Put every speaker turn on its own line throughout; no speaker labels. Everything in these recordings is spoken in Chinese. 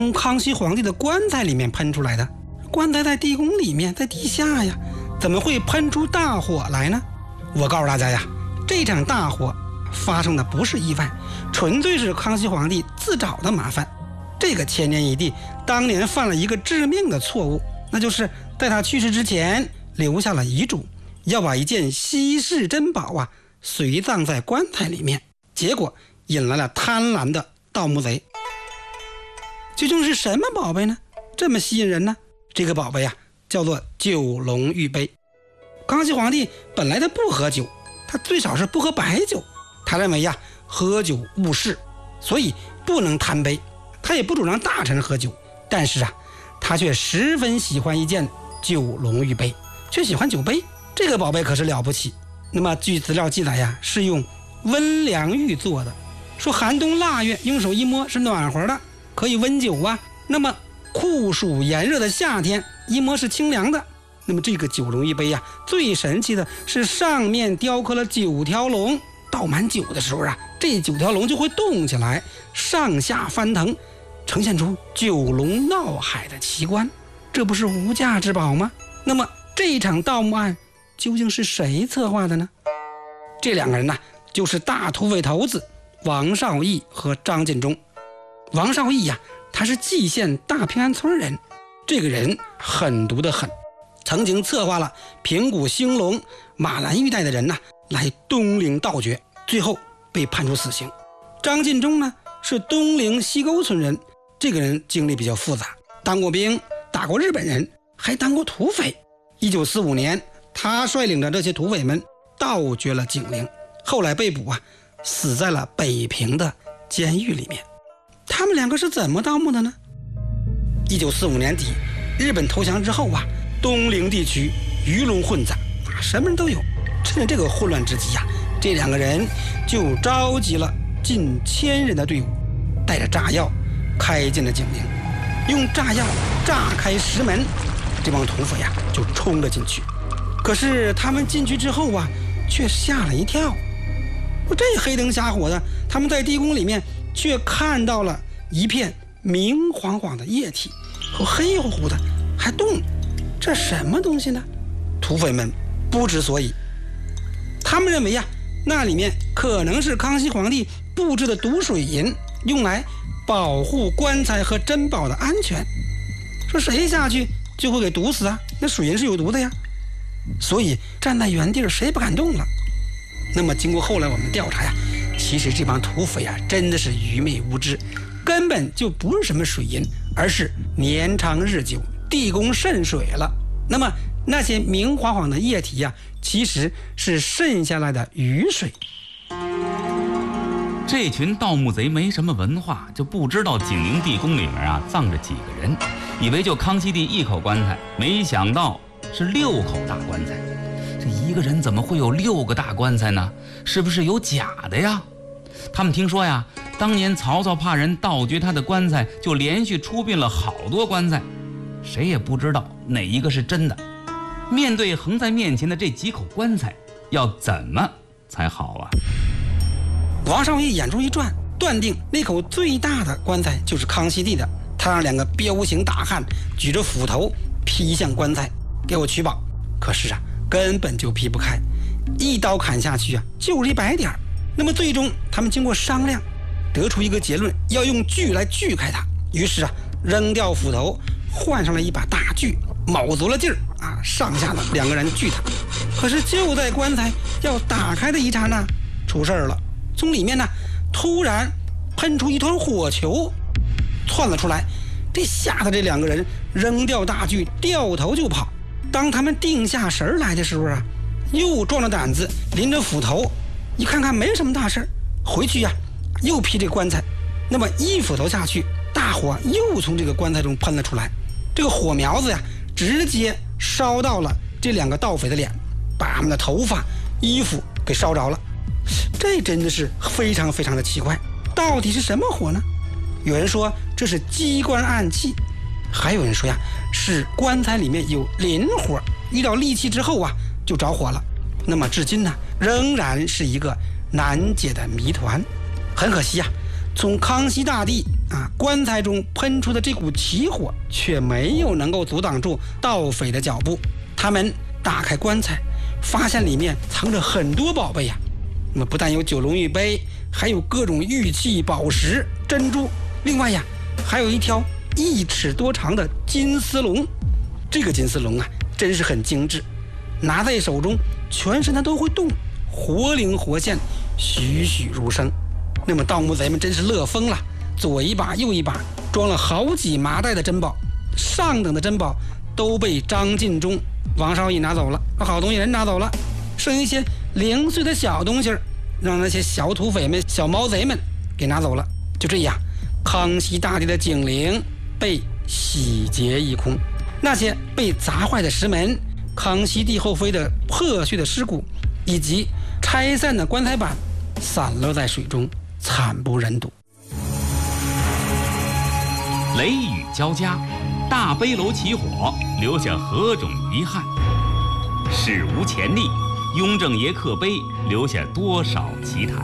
从康熙皇帝的棺材里面喷出来的。棺材在地宫里面，在地下呀，怎么会喷出大火来呢？我告诉大家呀，这场大火发生的不是意外，纯粹是康熙皇帝自找的麻烦。这个千年一帝当年犯了一个致命的错误，那就是在他去世之前留下了遗嘱，要把一件稀世珍宝啊随葬在棺材里面，结果引来了贪婪的盗墓贼。究竟是什么宝贝呢？这么吸引人呢？这个宝贝啊叫做九龙玉杯。康熙皇帝本来他不喝酒，他最少是不喝白酒，他认为呀喝酒误事，所以不能贪杯。他也不主张大臣喝酒，但是啊他却十分喜欢一件九龙玉杯，却喜欢酒杯。这个宝贝可是了不起。那么据资料记载呀，是用温良玉做的，说寒冬腊月用手一摸是暖和的，可以温酒啊。那么酷暑炎热的夏天一摸是清凉的。那么这个九龙玉杯呀，最神奇的是上面雕刻了9条龙，倒满酒的时候啊，这9条龙就会动起来，上下翻腾，呈现出九龙闹海的奇观。这不是无价之宝吗？那么这场盗墓案究竟是谁策划的呢？这两个人呢，就是大土匪头子王绍义和张晋忠。王绍义呀，他是蓟县大平安村人，这个人狠毒的很，曾经策划了平谷兴隆、马兰玉带的人呢来东陵盗掘，最后被判处死刑。张晋忠呢是东陵西沟村人，这个人经历比较复杂，当过兵，打过日本人，还当过土匪。1945年，他率领着这些土匪们盗掘了景陵，后来被捕啊，死在了北平的监狱里面。他们两个是怎么盗墓的呢？1945年底，日本投降之后啊，东陵地区鱼龙混杂，什么人都有。趁着这个混乱之际啊，这两个人就召集了近1000人的队伍，带着炸药开进了景陵，用炸药炸开石门，这帮土匪啊就冲了进去。可是他们进去之后啊，却吓了一跳。这黑灯瞎火的，他们在地宫里面却看到了一片明晃晃的液体，和黑乎乎的还动，这什么东西呢？土匪们不知所以，他们认为呀，那里面可能是康熙皇帝布置的毒水银，用来保护棺材和珍宝的安全。说谁下去就会给毒死啊，那水银是有毒的呀，所以站在原地谁也不敢动了。那么经过后来我们调查呀，其实这帮土匪啊真的是愚昧无知，根本就不是什么水银，而是年长日久，地宫渗水了。那么那些明晃晃的液体呀，其实是渗下来的雨水。
这群盗墓贼没什么文化，就不知道景陵地宫里面啊葬着几个人，以为就康熙帝1口棺材，没想到是6口大棺材。这一个人怎么会有6个大棺材呢？是不是有假的呀？他们听说呀，当年曹操怕人盗掘他的棺材，就连续出殡了好多棺材，谁也不知道哪一个是真的。面对横在面前的这几口棺材，要怎么才好啊？
王绍义眼珠一转，断定那口最大的棺材就是康熙帝的。他让2个彪形大汉举着斧头劈向棺材，给我取宝。可是啊，根本就劈不开，一刀砍下去啊，就是100点。那么最终他们经过商量，得出一个结论，要用锯来锯开它。于是啊，扔掉斧头，换上了一把大锯，卯足了劲儿啊，上下的2个人锯它。可是就在棺材要打开的一刹那，出事儿了。从里面呢，突然喷出一团火球，窜了出来。这吓得这2个人扔掉大锯，掉头就跑。当他们定下神来的时候啊，又壮着胆子拎着斧头，一看看没什么大事，回去呀又劈这个棺材。那么一斧头下去，大火又从这个棺材中喷了出来。这个火苗子呀，直接烧到了这2个盗匪的脸，把他们的头发、衣服给烧着了。这真的是非常非常的奇怪，到底是什么火呢？有人说这是机关暗器，还有人说呀是棺材里面有磷火，遇到戾气之后啊就着火了。那么至今呢，仍然是一个难解的谜团。很可惜啊，从康熙大帝棺材中喷出的这股奇火却没有能够阻挡住盗匪的脚步。他们打开棺材，发现里面藏着很多宝贝呀。那么不但有9龙玉杯，还有各种玉器、宝石、珍珠，另外呀，还有一条1尺多长的金丝龙。这个金丝龙真是很精致，拿在手中，全身它都会动，活灵活现，栩栩如生。那么盗墓贼们真是乐疯了，左一把右一把，装了好几麻袋的珍宝。上等的珍宝都被张晋忠、王绍义拿走了，好东西人拿走了，剩一些零碎的小东西，让那些小土匪们、小毛贼们给拿走了。就这样，康熙大帝的景陵被洗劫一空。那些被砸坏的石门、康熙帝后妃的破碎的尸骨，以及拆散的棺材板，散落在水中，惨不忍睹。
雷雨交加，大悲楼起火，留下何种遗憾？史无前例，雍正爷刻碑，留下多少奇谈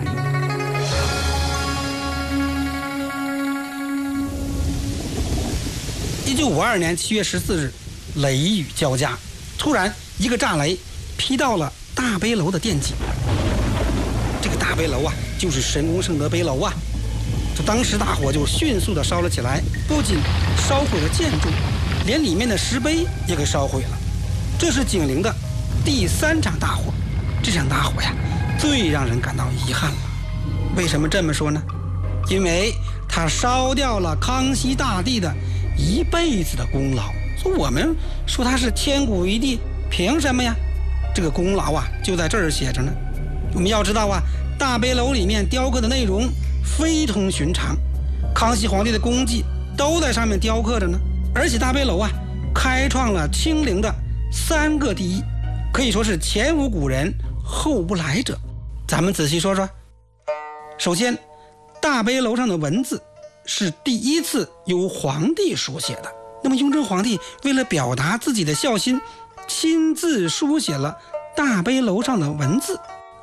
？1952年7月14日，雷雨交加，突然一个炸雷劈到了大悲楼的殿脊。这个大悲楼就是神功圣德碑楼这当时大火就迅速的烧了起来，不仅烧毁了建筑，连里面的石碑也给烧毁了。这是景陵的第3场大火，这场大火最让人感到遗憾了。为什么这么说呢？因为它烧掉了康熙大帝的一辈子的功劳。所以我们说他是千古一帝，凭什么呀？这个功劳就在这儿写着呢。我们要知道大悲楼里面雕刻的内容非同寻常，康熙皇帝的功绩都在上面雕刻着呢。而且大悲楼开创了清陵的3个第一，可以说是前无古人后无来者。咱们仔细说说。首先，大悲楼上的文字是第一次由皇帝书写的。那么雍正皇帝为了表达自己的孝心，亲自书写了大悲楼上的文字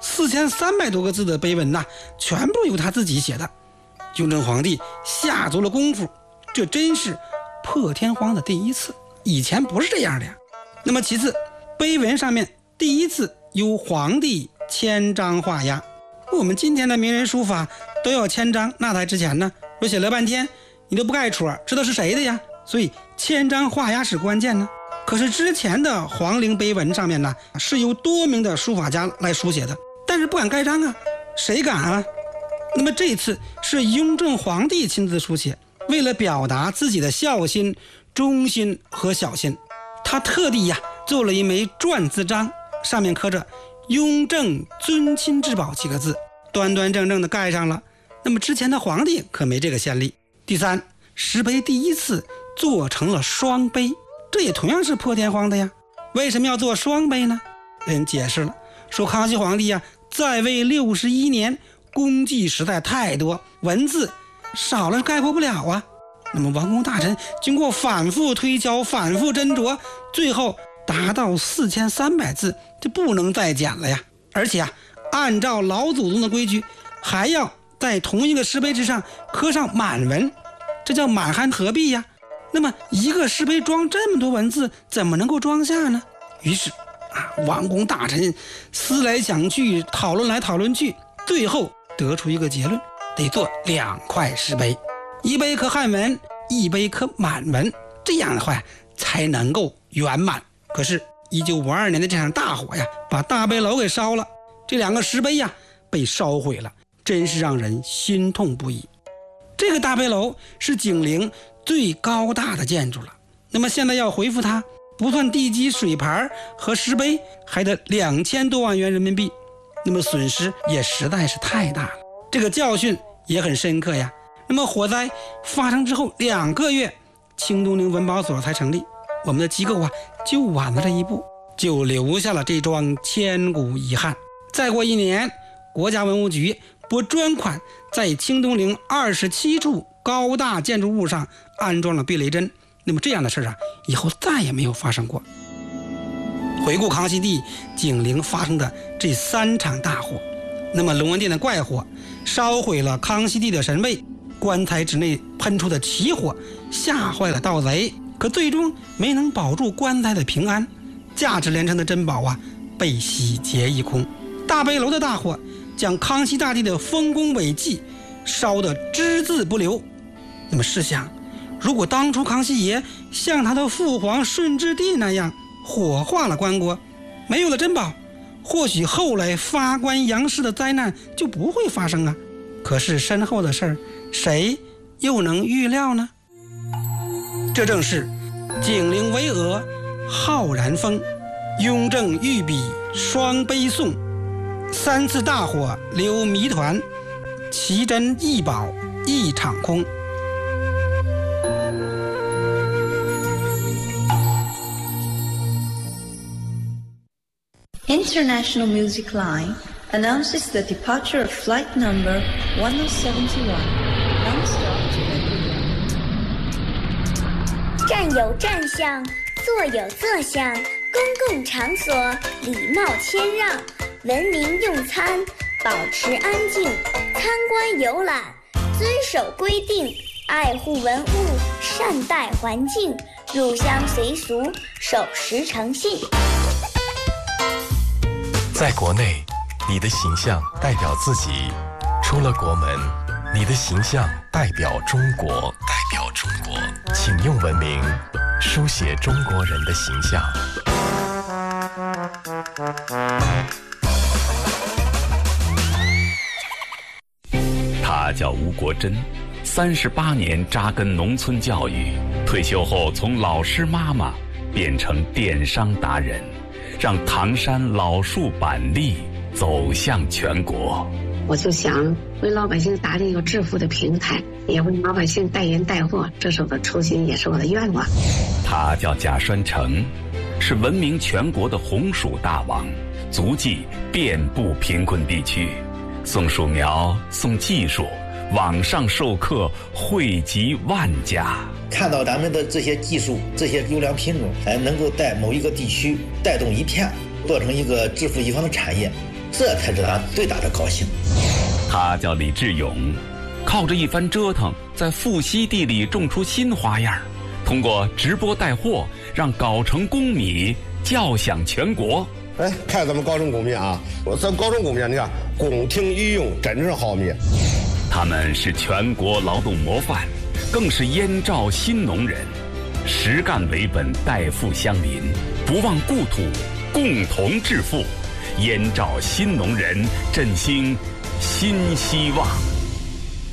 ，4300多个字的碑文全部由他自己写的。雍正皇帝下足了功夫，这真是破天荒的第一次，以前不是这样的呀。那么其次，碑文上面第一次由皇帝签章画押。我们今天的名人书法都要签章，那在之前呢，说写了半天你都不盖戳，知道是谁的呀？所以签章画押是关键呢。可是之前的皇陵碑文上面呢，是由多名的书法家来书写的，但是不敢盖章谁敢那么这次是雍正皇帝亲自书写，为了表达自己的孝心、忠心和小心，他特地做了一枚篆字章，上面刻着雍正尊亲至宝几个字，端端正正的盖上了。那么之前的皇帝可没这个先例。第三，石碑第一次做成了双碑，这也同样是破天荒的呀。为什么要做双碑呢？人解释了，说康熙皇帝在位61年，功绩实在太多，文字少了概括不了那么王公大臣经过反复推敲、反复斟酌，最后达到4300字，就不能再减了呀。而且按照老祖宗的规矩，还要在同一个石碑之上刻上满文，这叫满汉合璧呀。那么一个石碑装这么多文字，怎么能够装下呢？于是王公大臣思来想去，讨论来讨论去，最后得出一个结论，得做2块石碑，一碑刻汉文，一碑刻满文，这样的话才能够圆满。可是1952年的这场大火把大悲楼给烧了，这2个石碑被烧毁了，真是让人心痛不已。这个大悲楼是景陵最高大的建筑了，那么现在要恢复它，不算地基、水牌和石碑，还得2000多万元人民币，那么损失也实在是太大了。这个教训也很深刻呀。那么火灾发生之后2个月，清东陵文保所才成立，我们的机构就晚了这一步，就留下了这桩千古遗憾。再过1年，国家文物局拨专款在清东陵27处高大建筑物上安装了避雷针，那么这样的事以后再也没有发生过。回顾康熙帝景陵发生的这3场大火，那么龙文殿的怪火烧毁了康熙帝的神位， 棺材之内喷出的起火吓坏了盗贼，可最终没能保住棺材的平安，价值连城的珍宝啊被洗劫一空。大悲楼的大火将康熙大帝的丰功伟绩烧得只字不留。那么试想，如果当初康熙爷像他的父皇顺治帝那样火化了棺椁，没有了珍宝，或许后来发棺扬尸的灾难就不会发生啊。可是身后的事儿，谁又能预料呢？这正是景陵巍峨浩然峰，雍正御笔双悲颂，三次大火留谜团，奇珍异宝一场空。
International Music Line announces the departure of flight number 1071, non-stop to Edinburgh.
站有站相，坐有坐相，公共场所礼貌谦让，文明用餐，保持安静，参观游览，遵守规定，爱护文物，善待环境，入乡随俗，守时诚信。
在国内，你的形象代表自己；出了国门，你的形象代表中国。请用文明书写中国人的形象。
他叫吴国珍，38年扎根农村教育，退休后从老师妈妈变成电商达人，让唐山老树板栗走向全国。
我就想为老百姓打理一个致富的平台，也为老百姓代言带货，这是我的初心，也是我的愿望。
他叫贾栓成，是闻名全国的红薯大王，足迹遍布贫困地区，送树苗，送技术，网上授课惠及万家。
看到咱们的这些技术，这些优良品种，能够在某一个地区带动一片，做成一个致富一方的产业，这才是他最大的高兴。
他叫李志勇，靠着一番折腾，在富硒地里种出新花样，通过直播带货，让藁城公米叫响全国。
看咱们藁城公米啊，咱藁城公米，你看宫廷御用，真是好米。
他们是全国劳动模范，更是燕赵新农人，实干为本，代富乡邻，不忘故土，共同致富。燕赵新农人振兴新希望。